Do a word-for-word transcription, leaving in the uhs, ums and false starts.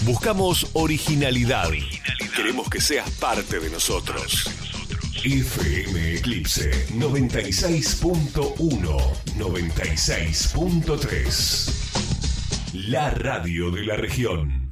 Buscamos originalidad. originalidad. Queremos que seas parte de nosotros. F M Eclipse noventa y seis punto uno, noventa y seis punto tres. La radio de la región.